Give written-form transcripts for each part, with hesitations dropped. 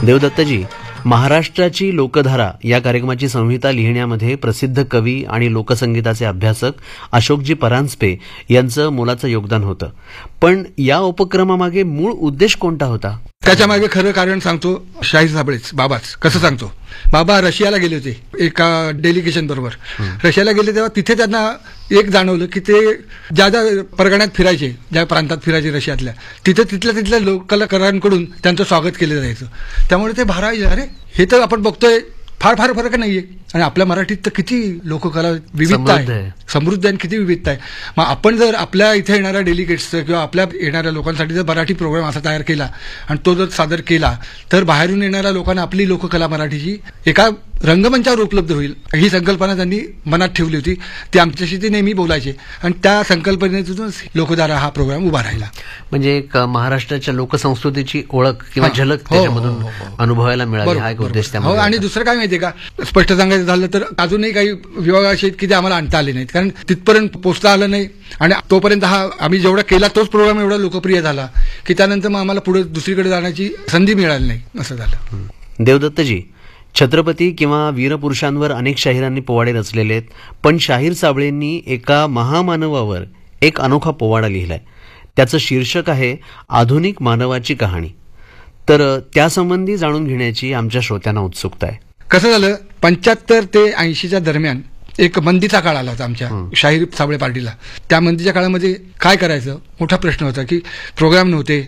देवदत्तजी, महाराष्ट्राची लोकधारा या कार्यक्रमाची संहिता लिहिण्यामध्ये प्रसिद्ध कवी आणि लोकसंगीताचे अभ्यासक अशोकजी परांजपे यांचं मोलाचं योगदान होतं. पण या उपक्रमामागे मूळ उद्देश कोणता होता? त्याच्या मागे खरं कारण सांगतो शाहीर साबळेच, बाबाच. कसं सांगतो, बाबा रशियाला गेले होते एका डेलिगेशन बरोबर. रशियाला गेले तेव्हा तिथे त्यांना एक जाणवलं की ते ज्या ज्या परगण्यात फिरायचे, ज्या प्रांतात फिरायचे रशियातल्या, तिथल्या लोककलाकारांकडून त्यांचं स्वागत केलं जायचं. त्यामुळे ते भारायचे, अरे हे तर आपण बघतोय फार फार फरक नाहीये. आणि आपल्या मराठीत तर किती लोककला विविधता आहे, समृद्ध आहे, किती विविधता आहे. मग आपण जर आपल्या इथे येणाऱ्या डेलिगेट्सचं किंवा आपल्या येणाऱ्या लोकांसाठी जर मराठी प्रोग्राम असा तयार केला आणि तो जर सादर केला तर बाहेरून येणाऱ्या लोकांना आपली लोककला मराठीची एका रंगमंचावर उपलब्ध होईल, ही संकल्पना त्यांनी मनात ठेवली होती. ती आमच्याशी ते नेहमी बोलायचे आणि त्या संकल्पनेतून लोकधारा हा प्रोग्राम उभा राहिला. म्हणजे एक महाराष्ट्राच्या लोकसंस्कृतीची ओळख किंवा झलक त्याच्यामधून अनुभवायला मिळाली, हा एक उद्देश त्यामध्ये. आणि दुसरं काय माहितीये का, स्पष्ट सांगायचं झालं तर अजूनही काही विभाग असे आहेत की ते आम्हाला आणता आले नाहीत, कारण तिथपर्यंत पोहोचता आलं नाही. आणि तोपर्यंत हा आम्ही जेवढा केला तोच प्रोग्राम एवढा लोकप्रिय झाला की त्यानंतर मग आम्हाला पुढे दुसरीकडे जाण्याची संधी मिळाली नाही, असं झालं. देवदत्तजी, छत्रपती किंवा वीरपुरुषांवर अनेक शाहिरांनी पोवाडे रचलेले आहेत, पण शाहीर साबळेंनी एका महामानवावर एक अनोखा पोवाडा लिहिलाय. त्याचं शीर्षक आहे आधुनिक मानवाची कहाणी. तर त्यासंबंधी जाणून घेण्याची आमच्या श्रोत्यांना उत्सुकता आहे. कसं झालं, 75 ते 80च्या दरम्यान एक मंदीचा काळ आला होता आमच्या शाहीर साबळे पार्टीला. त्या मंदीच्या काळामध्ये काय करायचं मोठा प्रश्न होता की प्रोग्राम नव्हते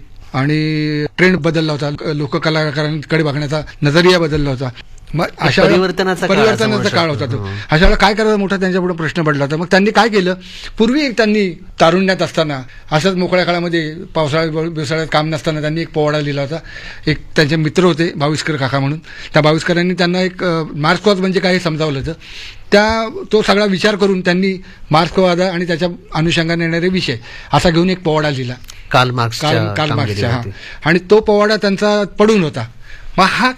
आणि ट्रेंड बदलला होता, लोककलाकारांकडे बघण्याचा नजरिया बदलला होता. मग अशा परिवर्तनाचा काळ होता तो. अशा वेळेला काय करायचा मोठा त्यांच्यापुढे प्रश्न पडला होता. मग त्यांनी काय केलं, पूर्वी एक त्यांनी तारुण्यात असताना असंच मोकळ्या काळामध्ये पावसाळ्यात काम नसताना त्यांनी एक पोवाडा लिहिला होता. एक त्यांचे मित्र होते भाविस्कर काका म्हणून, त्या भाविस्करांनी त्यांना एक मार्क्सवाद म्हणजे काय हे समजावलं होतं. तो सगळा विचार करून त्यांनी मार्क्सवाद आणि त्याच्या अनुषंगाने येणारे विषय असा घेऊन एक पोवाडा लिहिला, कार्ल मार्क्सच्या. आणि तो पोवाडा त्यांचा पडून होता. मग हा